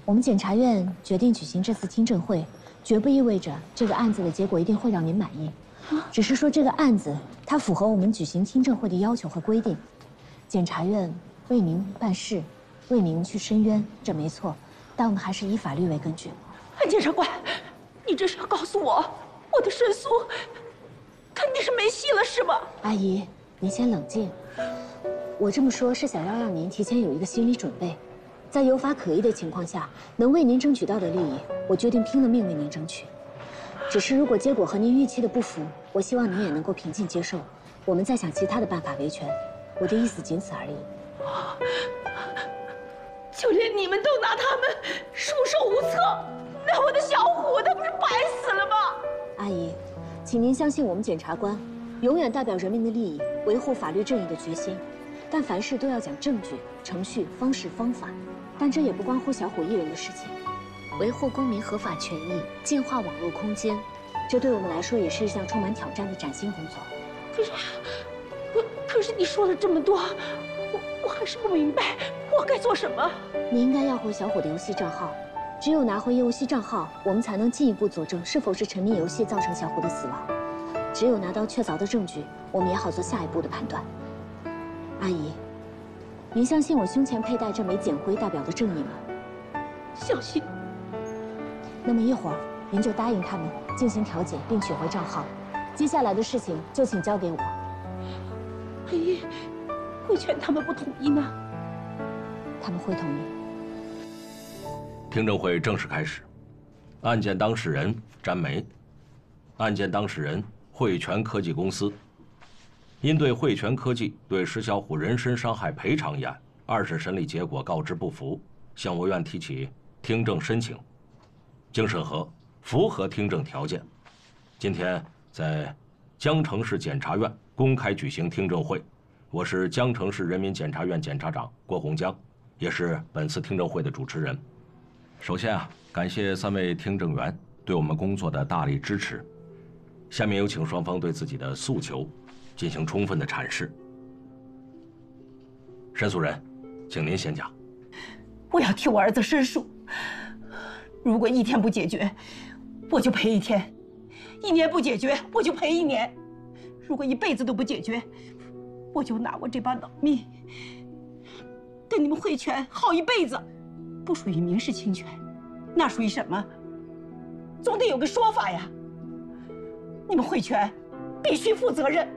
我们检察院决定举行这次听证会，绝不意味着这个案子的结果一定会让您满意，只是说这个案子它符合我们举行听证会的要求和规定。检察院为您办事，为您去申冤，这没错，但我们还是以法律为根据。 检察官，你这是要告诉我，我的申诉肯定是没戏了，是吗？ 阿姨，您先冷静。我这么说是想要让您提前有一个心理准备，在有法可依的情况下，能为您争取到的利益，我决定拼了命为您争取。只是如果结果和您预期的不符，我希望您也能够平静接受，我们再想其他的办法维权。我的意思仅此而已。 就连你们都拿他们束手无策，那我的小虎他不是白死了吗？ 阿姨，请您相信我们检察官永远代表人民的利益，维护法律正义的决心。但凡事都要讲证据、程序、方式、方法，但这也不关乎小虎一人的事情。维护公民合法权益，净化网络空间，这对我们来说也是一项充满挑战的崭新工作。 可是你说了这么多，我还是不明白我该做什么。 你应该要回小虎的游戏账号，只有拿回游戏账号，我们才能进一步佐证是否是沉迷游戏造成小虎的死亡。只有拿到确凿的证据，我们也好做下一步的判断。阿姨，您相信我胸前佩戴这枚简徽代表的正义吗？ 相信。 那么一会儿您就答应他们进行调解并取回账号，接下来的事情就请交给我。 阿姨，慧泉他们不同意呢？ 他们会同意。 听证会正式开始。案件当事人詹梅，案件当事人汇泉科技公司。因对汇泉科技对石小虎人身伤害赔偿一案2审审理结果告知不服，向我院提起听证申请。经审核，符合听证条件。今天在江城市检察院公开举行听证会。我是江城市人民检察院检察长郭洪江，也是本次听证会的主持人。首先感谢3位听证员对我们工作的大力支持。下面有请双方对自己的诉求进行充分的阐释。申诉人，请您先讲。 我要替我儿子申诉，如果1天不解决，我就赔1天；1年不解决，我就赔1年；如果1辈子都不解决，我就拿我这把老命跟你们汇泉耗1辈子。不属于民事侵权，那属于什么？总得有个说法呀！你们汇泉必须负责任。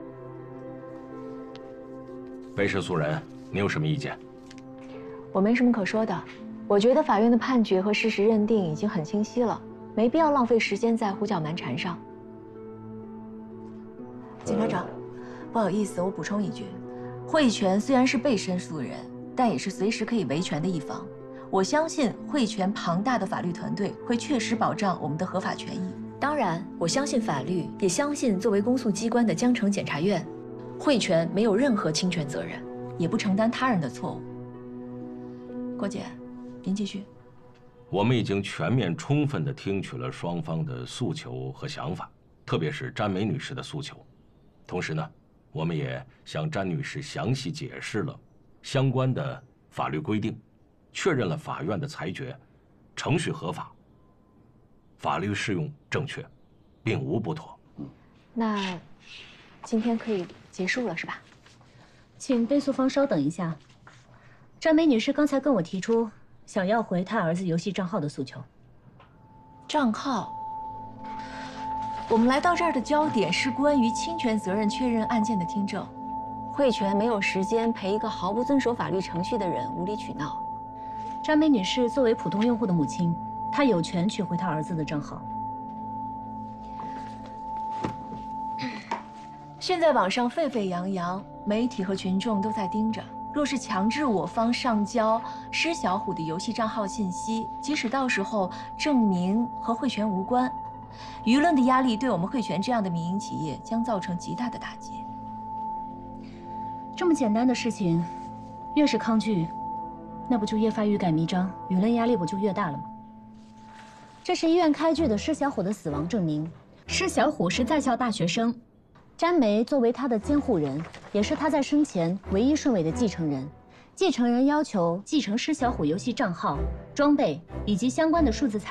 被申诉人，你有什么意见？ 我没什么可说的，我觉得法院的判决和事实认定已经很清晰了，没必要浪费时间在胡搅蛮缠上。 检察长，不好意思，我补充一句，汇泉虽然是被申诉人，但也是随时可以维权的一方。我相信汇泉庞大的法律团队会确实保障我们的合法权益。当然，我相信法律，也相信作为公诉机关的江城检察院，汇泉没有任何侵权责任，也不承担他人的错误。郭姐，您继续。 我们已经全面充分地听取了双方的诉求和想法，特别是詹梅女士的诉求。同时呢，我们也向詹女士详细解释了相关的法律规定，确认了法院的裁决程序合法，法律适用正确，并无不妥。 那今天可以结束了是吧？请被诉方稍等一下。詹梅女士刚才跟我提出想要回她儿子游戏账号的诉求。 账号？我们来到这儿的焦点是关于侵权责任确认案件的听证。 汇泉没有时间陪一个毫不遵守法律程序的人无理取闹。詹梅女士作为普通用户的母亲，她有权取回她儿子的账号。 现在网上沸沸扬扬，媒体和群众都在盯着。若是强制我方上交施小虎的游戏账号信息，即使到时候证明和汇泉无关，舆论的压力对我们汇泉这样的民营企业将造成极大的打击。 这么简单的事情，越是抗拒，那不就越发欲盖弥彰，舆论压力不就越大了吗？这是医院开具的施小虎的死亡证明。施小虎是在校大学生，詹梅作为他的监护人，也是他在生前唯一顺位的继承人， 继承人要求继承施小虎游戏账号、装备以及相关的数字财